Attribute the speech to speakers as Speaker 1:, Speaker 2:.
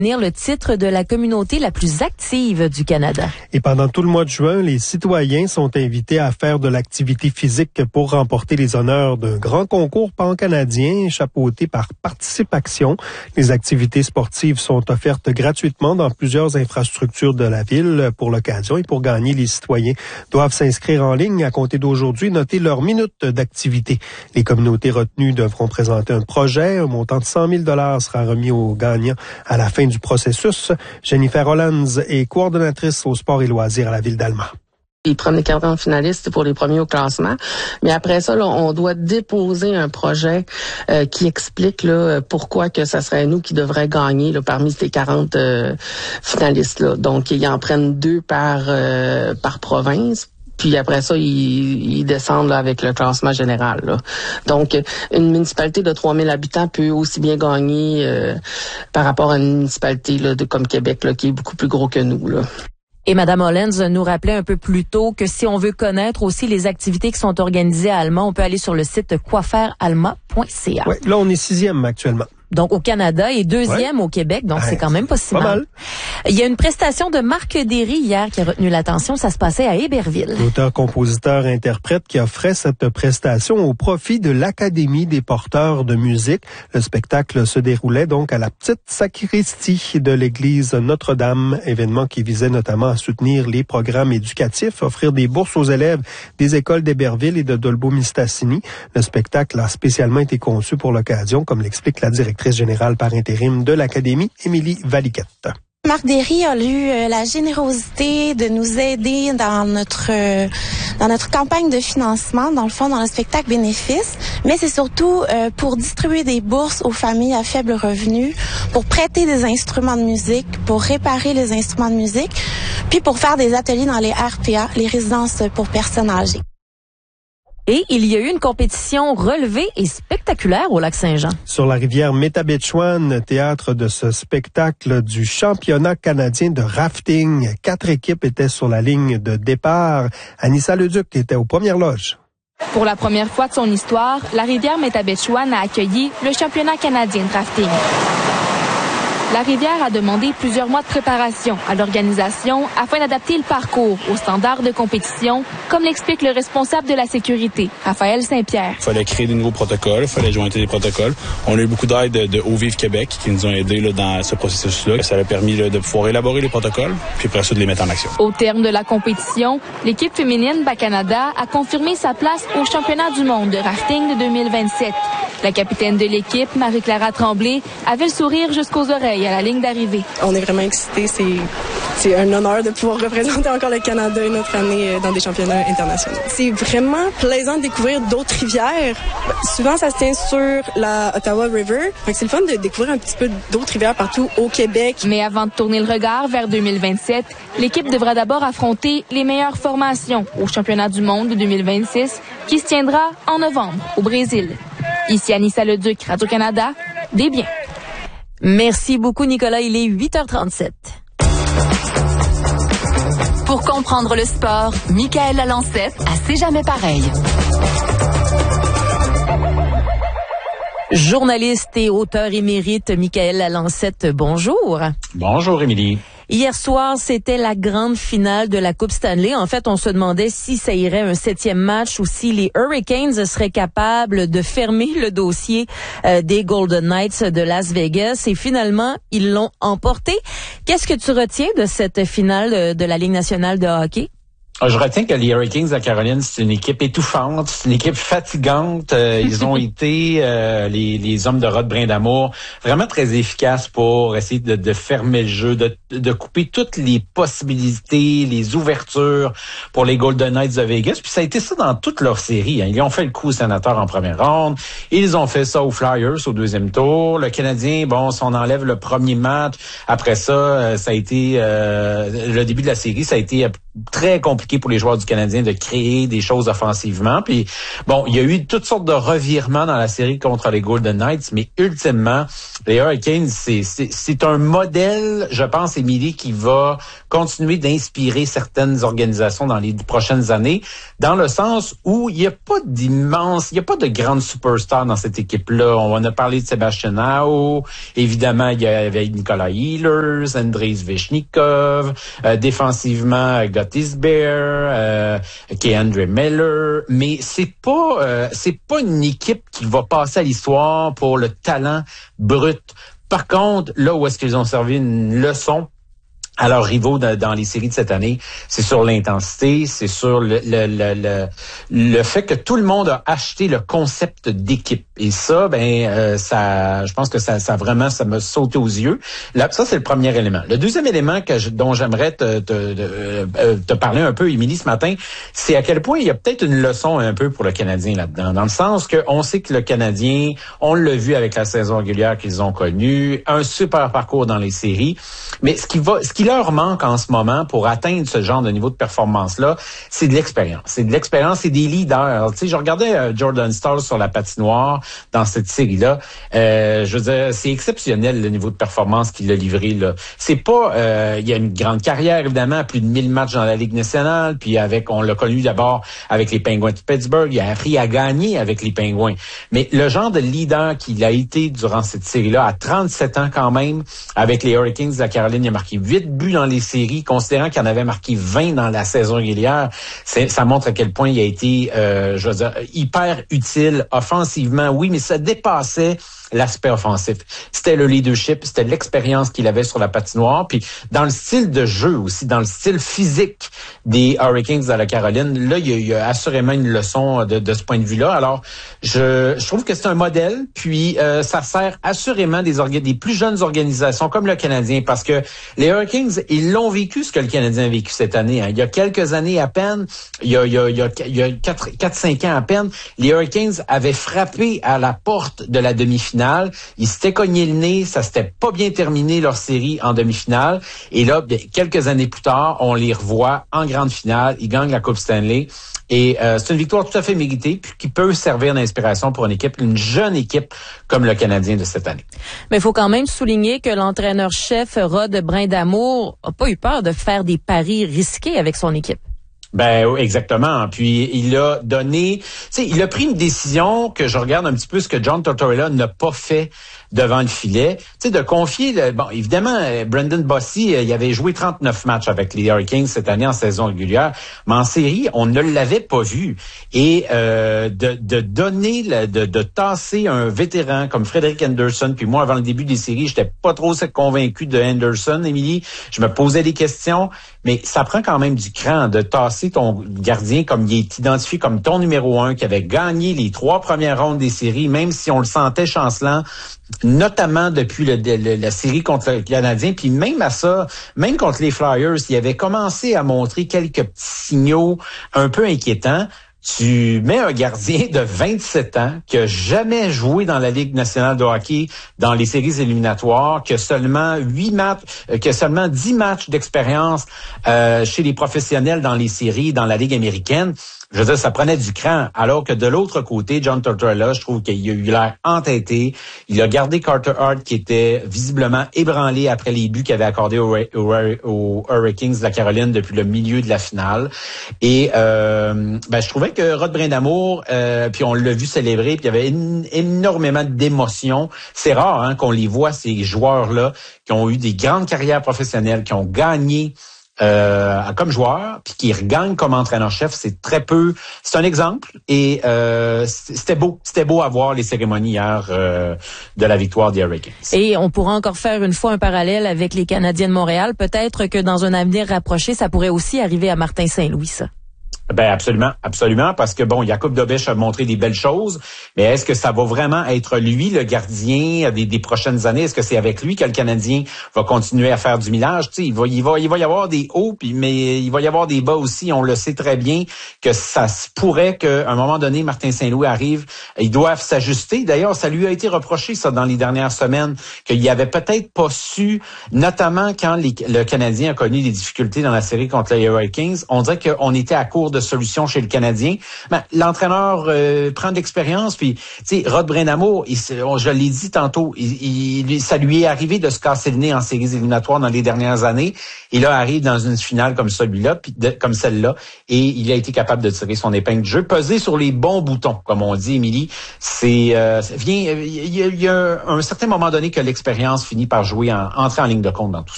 Speaker 1: le titre de la communauté la plus active du Canada.
Speaker 2: Et pendant tout le mois de juin, les citoyens sont invités à faire de l'activité physique pour remporter les honneurs d'un grand concours pan-canadien chapeauté par Participation. Les activités sportives sont offertes gratuitement dans plusieurs infrastructures de la ville pour l'occasion. Et pour gagner, les citoyens doivent s'inscrire en ligne à compter d'aujourd'hui, noter leur minute d'activité. Les communautés retenues devront présenter un projet. Un montant de 100 000 $ sera remis aux gagnants à la fin du processus. Jennifer Hollands est coordonnatrice au sport et loisirs à la ville d'Alma.
Speaker 3: Les premiers 40 finalistes, c'est pour les premiers au classement. Mais après ça, là, on doit déposer un projet qui explique là, pourquoi que ça serait nous qui devrait gagner là, parmi ces 40 finalistes-là. Donc, ils en prennent 2 par province. Puis après ça, ils descendent là, avec le classement général. Là. Donc, une municipalité de 3000 habitants peut aussi bien gagner par rapport à une municipalité là, comme Québec, là, qui est beaucoup plus gros que nous. Là.
Speaker 1: Et Mme Hollens nous rappelait un peu plus tôt que si on veut connaître aussi les activités qui sont organisées à Alma, on peut aller sur le site quoifairalma.ca.
Speaker 2: Oui, là, on est 6e actuellement.
Speaker 1: Donc, au Canada et 2e au Québec. Donc, c'est quand même pas si mal. Il y a une prestation de Marc Derry hier qui a retenu l'attention. Ça se passait à Héberville.
Speaker 2: L'auteur, compositeur, interprète qui offrait cette prestation au profit de l'Académie des porteurs de musique. Le spectacle se déroulait donc à la petite sacristie de l'église Notre-Dame, événement qui visait notamment à soutenir les programmes éducatifs, offrir des bourses aux élèves des écoles d'Héberville et de Dolbeau-Mistassini. Le spectacle a spécialement été conçu pour l'occasion, comme l'explique la directrice générale par intérim de l'Académie, Émilie Valiquette.
Speaker 4: Marc Derry a eu la générosité de nous aider dans notre campagne de financement, dans le fond, dans le spectacle bénéfice, mais c'est surtout pour distribuer des bourses aux familles à faible revenu, pour prêter des instruments de musique, pour réparer les instruments de musique, puis pour faire des ateliers dans les RPA, les résidences pour personnes âgées.
Speaker 1: Et il y a eu une compétition relevée et spectaculaire au Lac-Saint-Jean.
Speaker 2: Sur la rivière Métabetchouan, théâtre de ce spectacle du championnat canadien de rafting. 4 équipes étaient sur la ligne de départ. Anissa Leduc était aux premières loges.
Speaker 5: Pour la première fois de son histoire, la rivière Métabetchouan a accueilli le championnat canadien de rafting. La rivière a demandé plusieurs mois de préparation à l'organisation afin d'adapter le parcours aux standards de compétition, comme l'explique le responsable de la sécurité, Raphaël Saint-Pierre.
Speaker 6: Il fallait créer des nouveaux protocoles, il fallait jointer des protocoles. On a eu beaucoup d'aide de Eau Vive Québec qui nous ont aidés là, dans ce processus-là. Ça a permis là, de pouvoir élaborer les protocoles, puis après ça, de les mettre en action.
Speaker 5: Au terme de la compétition, l'équipe féminine Bas-Canada a confirmé sa place au championnat du monde de rafting de 2027. La capitaine de l'équipe, Marie-Clara Tremblay, avait le sourire jusqu'aux oreilles à la ligne d'arrivée.
Speaker 7: On est vraiment excités. C'est un honneur de pouvoir représenter encore le Canada une autre année dans des championnats internationaux. C'est vraiment plaisant de découvrir d'autres rivières. Souvent, ça se tient sur la Ottawa River. C'est le fun de découvrir un petit peu d'autres rivières partout au Québec.
Speaker 5: Mais avant de tourner le regard vers 2027, l'équipe devra d'abord affronter les meilleures formations au championnat du monde de 2026 qui se tiendra en novembre au Brésil. Ici Anissa Leduc, Radio-Canada, des biens.
Speaker 1: Merci beaucoup, Nicolas. Il est 8h37.
Speaker 8: Pour comprendre le sport, Michaël Lalancette à C'est jamais pareil.
Speaker 1: Journaliste et auteur émérite, Michaël Lalancette, bonjour.
Speaker 9: Bonjour, Émilie.
Speaker 1: Hier soir, c'était la grande finale de la Coupe Stanley. En fait, on se demandait si ça irait un 7e match ou si les Hurricanes seraient capables de fermer le dossier des Golden Knights de Las Vegas. Et finalement, ils l'ont emporté. Qu'est-ce que tu retiens de cette finale de la Ligue nationale de hockey?
Speaker 9: Je retiens que les Hurricanes de Caroline, c'est une équipe étouffante, c'est une équipe fatigante. Ils ont été, les hommes de Rod Brindamour, vraiment très efficaces pour essayer de fermer le jeu, de couper toutes les possibilités, les ouvertures pour les Golden Knights de Vegas. Puis ça a été ça dans toute leur série. Hein. Ils ont fait le coup aux Sénateurs en première ronde. Ils ont fait ça aux Flyers au deuxième tour. Le Canadien, bon, si on enlève le premier match, après ça, ça a été le début de la série, ça a été très compliqué pour les joueurs du Canadien de créer des choses offensivement. Puis bon, il y a eu toutes sortes de revirements dans la série contre les Golden Knights, mais ultimement, les Hurricanes, c'est un modèle, je pense, Émilie, qui va continuer d'inspirer certaines organisations dans les prochaines années, dans le sens où il n'y a pas de grandes superstars dans cette équipe-là. On en a parlé de Sébastien Aho, évidemment, il y avait Nicolas Ehlers, Andrei Svechnikov, défensivement, Gottisbehere, K'Andre Miller, mais c'est pas une équipe qui va passer à l'histoire pour le talent brut. Par contre, là où est-ce qu'ils ont servi une leçon à leurs rivaux dans les séries de cette année, c'est sur l'intensité, c'est sur le fait que tout le monde a acheté le concept d'équipe. Et ça, ça, je pense que ça m'a sauté aux yeux. Là, ça, c'est le premier élément. Le deuxième élément dont j'aimerais te parler un peu, Émilie, ce matin, c'est à quel point il y a peut-être une leçon un peu pour le Canadien là-dedans, dans le sens que on sait que le Canadien, on l'a vu avec la saison régulière qu'ils ont connue, un super parcours dans les séries, mais ce qui leur manque en ce moment pour atteindre ce genre de niveau de performance-là, c'est de l'expérience. C'est de l'expérience, c'est des leaders. Tu sais, je regardais Jordan Staal sur la patinoire dans cette série-là. Je veux dire, c'est exceptionnel le niveau de performance qu'il a livré là. C'est pas, il y a une grande carrière évidemment, plus de 1000 matchs dans la Ligue nationale, puis on l'a connu d'abord avec les Penguins de Pittsburgh, il a appris à gagner avec les Penguins. Mais le genre de leader qu'il a été durant cette série-là, à 37 ans quand même, avec les Hurricanes de la Caroline, il a marqué 8 buts dans les séries, considérant qu'il en avait marqué 20 dans la saison régulière. Ça montre à quel point il a été, je veux dire, hyper utile offensivement, oui, mais ça dépassait l'aspect offensif. C'était le leadership, c'était l'expérience qu'il avait sur la patinoire, puis dans le style de jeu aussi, dans le style physique des Hurricanes de la Caroline, là, il y a assurément une leçon de ce point de vue-là. Alors, je trouve que c'est un modèle, puis ça sert assurément des plus jeunes organisations comme le Canadien, parce que les Hurricanes, ils l'ont vécu ce que le Canadien a vécu cette année. Hein. Il y a quelques années à peine, il y a 4-5 ans à peine, les Hurricanes avaient frappé à la porte de la demi-finale. Ils s'étaient cognés le nez, ça s'était pas bien terminé leur série en demi-finale. Et là, quelques années plus tard, on les revoit en grande finale. Ils gagnent la Coupe Stanley. Et c'est une victoire tout à fait méritée, puis qui peut servir d'inspiration pour une jeune équipe comme le Canadien de cette année.
Speaker 1: Mais il faut quand même souligner que l'entraîneur-chef Rod Brindamour a pas eu peur de faire des paris risqués avec son équipe.
Speaker 9: Ben exactement. Puis il a pris une décision que je regarde un petit peu ce que John Tortorella n'a pas fait devant le filet, de confier évidemment Brendan Bossy, il avait joué 39 matchs avec les Hurricanes cette année en saison régulière, mais en série, on ne l'avait pas vu. Et de tasser un vétéran comme Frederik Andersen, puis moi avant le début des séries, j'étais pas trop convaincu de Andersen, Émilie, je me posais des questions, mais ça prend quand même du cran de tasser ton gardien comme il est identifié comme ton numéro 1, qui avait gagné les 3 premières rondes des séries, même si on le sentait chancelant, notamment depuis la série contre le Canadien, puis même à ça, même contre les Flyers, il avait commencé à montrer quelques petits signaux un peu inquiétants. Tu mets un gardien de 27 ans qui a jamais joué dans la Ligue nationale de hockey dans les séries éliminatoires, qui a seulement 10 matchs d'expérience chez les professionnels dans les séries, dans la Ligue américaine. Je veux dire, ça prenait du cran. Alors que de l'autre côté, John Tortorella, je trouve qu'il a eu l'air entêté. Il a gardé Carter Hart, qui était visiblement ébranlé après les buts qu'il avait accordés aux Hurricanes de la Caroline depuis le milieu de la finale. Et je trouvais que Rod Brindamour, puis on l'a vu célébrer, puis il y avait énormément d'émotions. C'est rare qu'on les voit, ces joueurs-là, qui ont eu des grandes carrières professionnelles, qui ont gagné comme joueur, puis qui regagne comme entraîneur-chef, c'est très peu. C'est un exemple, et c'était beau à voir les cérémonies hier de la victoire des Hurricanes.
Speaker 1: Et on pourra encore faire une fois un parallèle avec les Canadiens de Montréal. Peut-être que dans un avenir rapproché, ça pourrait aussi arriver à Martin Saint-Louis, ça.
Speaker 9: Ben absolument, parce que bon, Jakub Dobeš a montré des belles choses, mais est-ce que ça va vraiment être lui le gardien des prochaines années? Est-ce que c'est avec lui que le Canadien va continuer à faire du millage? Tu sais, il va y avoir des hauts, mais il va y avoir des bas aussi. On le sait très bien que ça se pourrait qu'à un moment donné, Martin Saint-Louis arrive, ils doivent s'ajuster. D'ailleurs, ça lui a été reproché ça dans les dernières semaines, qu'il avait peut-être pas su, notamment quand le Canadien a connu des difficultés dans la série contre les Hurricanes. On dirait qu'on était à court de solution chez le Canadien. Ben, l'entraîneur prend de l'expérience, puis tu sais, Rod Brind'Amour, je l'ai dit tantôt, ça lui est arrivé de se casser le nez en séries éliminatoires dans les dernières années, et là arrive dans une finale comme celui-là, comme celle-là, et il a été capable de tirer son épingle du jeu, peser sur les bons boutons, comme on dit, Émilie. Il y a un certain moment donné que l'expérience finit par entrer en ligne de compte dans tout ça.